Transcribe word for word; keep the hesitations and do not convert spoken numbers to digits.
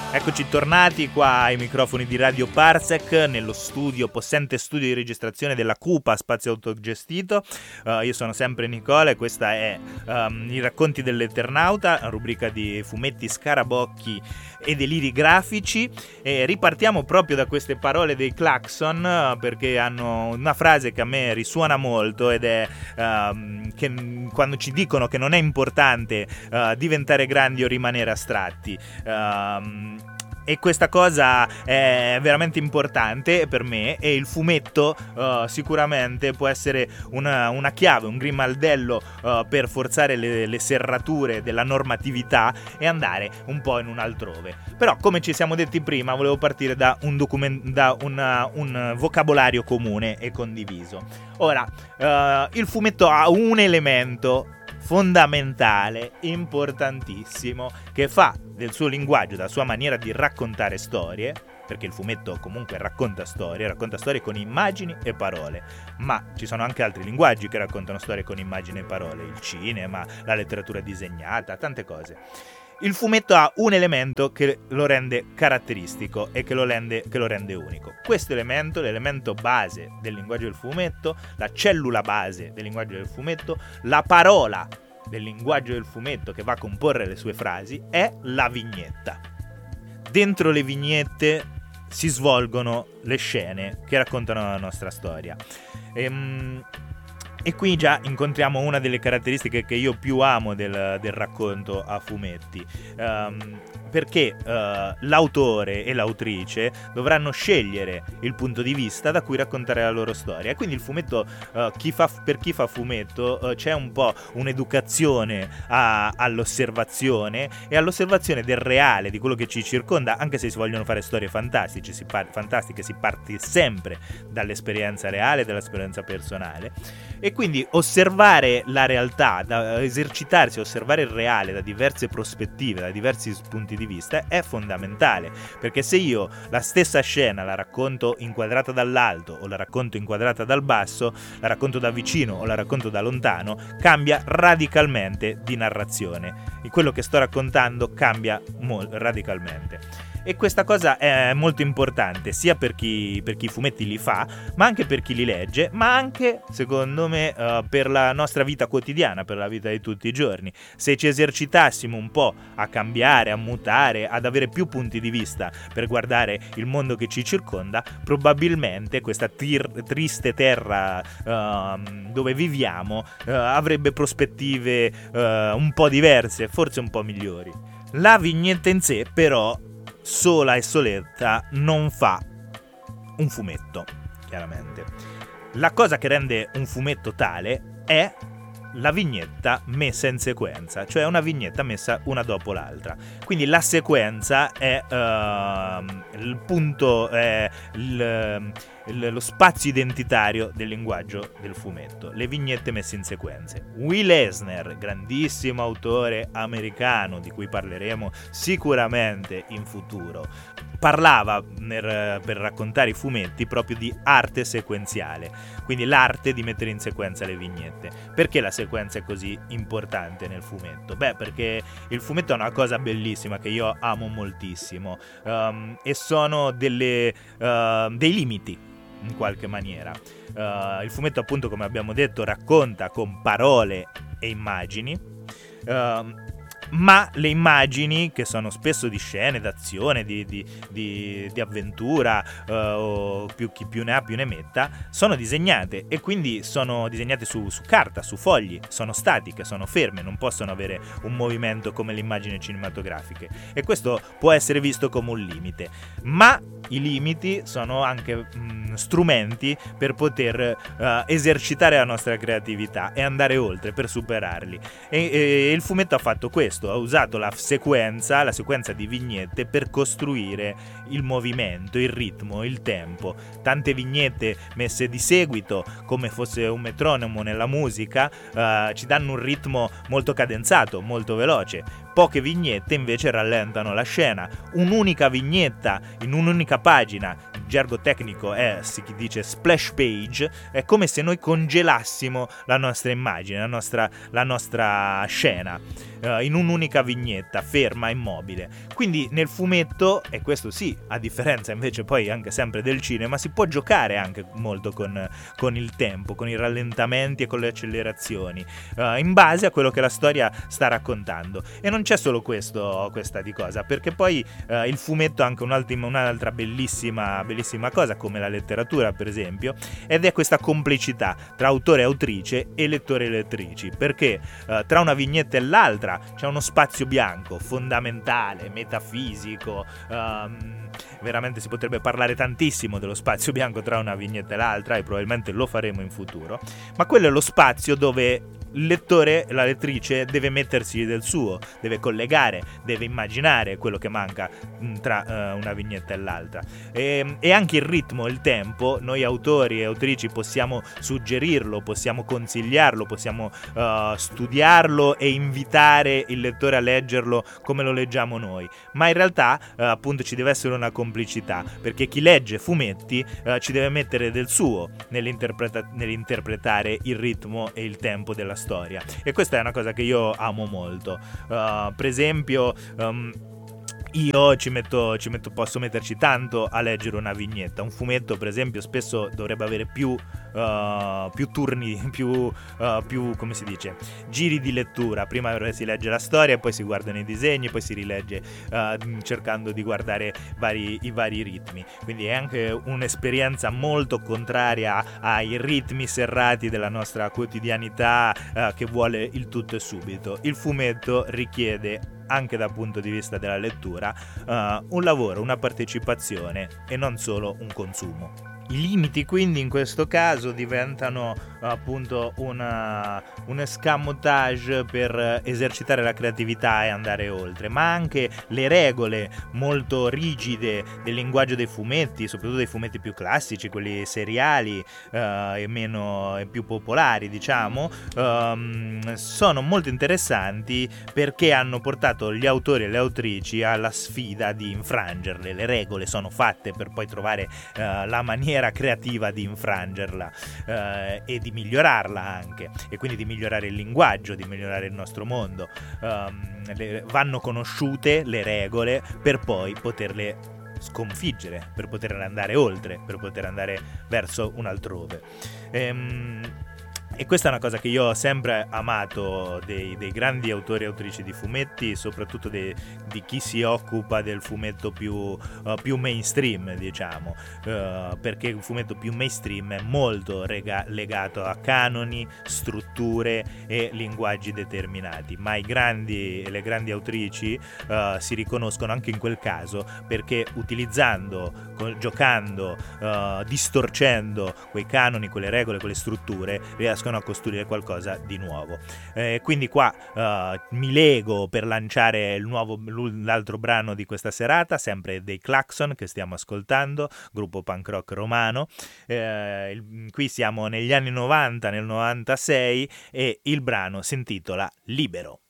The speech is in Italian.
Eccoci tornati qua ai microfoni di Radio Parsec, nello studio, possente studio di registrazione della Cupa Spazio Autogestito. Uh, io sono sempre Nicola e questa è um, I racconti dell'Eternauta, rubrica di fumetti, scarabocchi e deliri grafici. E ripartiamo proprio da queste parole dei Claxon, uh, perché hanno una frase che a me risuona molto ed è um, che quando ci dicono che non è importante uh, diventare grandi o rimanere astratti. Um, E questa cosa è veramente importante per me, e il fumetto uh, sicuramente può essere una, una chiave, un grimaldello uh, per forzare le, le serrature della normatività e andare un po' in un altrove. Però, come ci siamo detti prima, volevo partire da un, document- da una, un vocabolario comune e condiviso. Ora, uh, il fumetto ha un elemento fondamentale, importantissimo, che fa del suo linguaggio, della sua maniera di raccontare storie, perché il fumetto comunque racconta storie, racconta storie con immagini e parole, ma ci sono anche altri linguaggi che raccontano storie con immagini e parole, il cinema, la letteratura disegnata, tante cose. Il fumetto ha un elemento che lo rende caratteristico e che lo rende, che lo rende unico. Questo elemento, l'elemento base del linguaggio del fumetto, la cellula base del linguaggio del fumetto, la parola del linguaggio del fumetto che va a comporre le sue frasi, è la vignetta. Dentro le vignette si svolgono le scene che raccontano la nostra storia. Ehm... E qui già incontriamo una delle caratteristiche che io più amo del, del racconto a fumetti, um, perché uh, l'autore e l'autrice dovranno scegliere il punto di vista da cui raccontare la loro storia. E quindi il fumetto, uh, chi fa, per chi fa fumetto, uh, c'è un po' un'educazione a, all'osservazione e all'osservazione del reale, di quello che ci circonda, anche se si vogliono fare storie fantastiche, si, par- fantastiche, si parte sempre dall'esperienza reale, dall'esperienza personale. E quindi osservare la realtà, da esercitarsi a osservare il reale da diverse prospettive, da diversi punti di vista, è fondamentale, perché se io la stessa scena la racconto inquadrata dall'alto o la racconto inquadrata dal basso, la racconto da vicino o la racconto da lontano, cambia radicalmente di narrazione, e quello che sto raccontando cambia mo- radicalmente. E questa cosa è molto importante sia per chi, per chi i fumetti li fa, ma anche per chi li legge, ma anche, secondo me, uh, per la nostra vita quotidiana, per la vita di tutti i giorni. Se ci esercitassimo un po' a cambiare, a mutare, ad avere più punti di vista per guardare il mondo che ci circonda, probabilmente questa tir- triste terra uh, dove viviamo uh, avrebbe prospettive uh, un po' diverse, forse un po' migliori. La vignetta in sé, però, sola e soletta non fa un fumetto, chiaramente. La cosa che rende un fumetto tale è la vignetta messa in sequenza, cioè una vignetta messa una dopo l'altra. Quindi la sequenza è uh, il punto, è il, il, lo spazio identitario del linguaggio del fumetto, le vignette messe in sequenze. Will Eisner, grandissimo autore americano di cui parleremo sicuramente in futuro, parlava per, per raccontare i fumetti proprio di arte sequenziale, quindi l'arte di mettere in sequenza le vignette. Perché la sequenza è così importante nel fumetto? Beh, perché il fumetto è una cosa bellissima che io amo moltissimo, um, e sono delle, uh, dei limiti in qualche maniera. Uh, il fumetto, appunto, come abbiamo detto, racconta con parole e immagini, uh, ma le immagini, che sono spesso di scene d'azione, di, di, di, di avventura, uh, o più, chi più ne ha più ne metta, sono disegnate, e quindi sono disegnate su, su carta, su fogli, sono statiche, sono ferme, non possono avere un movimento come le immagini cinematografiche, e questo può essere visto come un limite, ma i limiti sono anche mh, strumenti per poter uh, esercitare la nostra creatività e andare oltre, per superarli, e, e il fumetto ha fatto questo. Ha usato la sequenza, la sequenza di vignette per costruire il movimento, il ritmo, il tempo. Tante vignette messe di seguito, come fosse un metronomo nella musica, uh, ci danno un ritmo molto cadenzato, molto veloce. Poche vignette invece rallentano la scena. Un'unica vignetta in un'unica pagina, in gergo tecnico è, si dice splash page, è come se noi congelassimo la nostra immagine, la nostra, la nostra scena. uh, in un'unica vignetta, ferma, immobile. Quindi nel fumetto, e questo sì, a differenza invece poi anche sempre del cinema, si può giocare anche molto con, con il tempo, con i rallentamenti e con le accelerazioni, uh, in base a quello che la storia sta raccontando. E non c'è solo questo, questa di cosa, perché poi uh, il fumetto ha anche un'altra, un'altra bellissima, bellissima cosa, come la letteratura per esempio, ed è questa complicità tra autore e autrice e lettori e lettrici, perché uh, tra una vignetta e l'altra c'è uno spazio bianco fondamentale, metafisico, um, veramente si potrebbe parlare tantissimo dello spazio bianco tra una vignetta e l'altra, e probabilmente lo faremo in futuro, ma quello è lo spazio dove il lettore, la lettrice, deve mettersi del suo, deve collegare, deve immaginare quello che manca tra uh, una vignetta e l'altra. E, e anche il ritmo, il tempo, noi autori e autrici possiamo suggerirlo, possiamo consigliarlo, possiamo uh, studiarlo e invitare il lettore a leggerlo come lo leggiamo noi, ma in realtà uh, appunto ci deve essere una complicità, perché chi legge fumetti uh, ci deve mettere del suo nell'interpreta- nell'interpretare il ritmo e il tempo della storia. storia e questa è una cosa che io amo molto. Uh, per esempio um, io ci metto, ci metto, posso metterci tanto a leggere una vignetta. Un fumetto, per esempio, spesso dovrebbe avere più, uh, più turni, più, uh, più, come si dice, giri di lettura. Prima si legge la storia, poi si guardano i disegni, poi si rilegge uh, cercando di guardare vari, i vari ritmi. Quindi è anche un'esperienza molto contraria ai ritmi serrati della nostra quotidianità uh, che vuole il tutto e subito. Il fumetto richiede, anche dal punto di vista della lettura, uh, un lavoro, una partecipazione e non solo un consumo. I limiti quindi in questo caso diventano appunto una, un escamotage per esercitare la creatività e andare oltre, ma anche le regole molto rigide del linguaggio dei fumetti, soprattutto dei fumetti più classici, quelli seriali uh, e meno e più popolari, diciamo, um, sono molto interessanti perché hanno portato gli autori e le autrici alla sfida di infrangerle. Le regole sono fatte per poi trovare uh, la maniera creativa di infrangerla uh, e di migliorarla anche, e quindi di migliorare il linguaggio, di migliorare il nostro mondo. Um, le, vanno conosciute le regole per poi poterle sconfiggere, per poter andare oltre, per poter andare verso un altrove. Ehm, E questa è una cosa che io ho sempre amato dei, dei grandi autori e autrici di fumetti, soprattutto de, di chi si occupa del fumetto più, uh, più mainstream, diciamo, uh, perché il fumetto più mainstream è molto rega- legato a canoni, strutture e linguaggi determinati, ma i grandi e le grandi autrici uh, si riconoscono anche in quel caso, perché utilizzando, co- giocando, uh, distorcendo quei canoni, quelle regole, quelle strutture, riescono a costruire qualcosa di nuovo. Eh, quindi qua uh, mi lego per lanciare il nuovo, l'altro brano di questa serata, sempre dei Claxon che stiamo ascoltando, gruppo punk rock romano. Eh, il, qui siamo negli anni novanta, nel novantasei, e il brano si intitola Libero.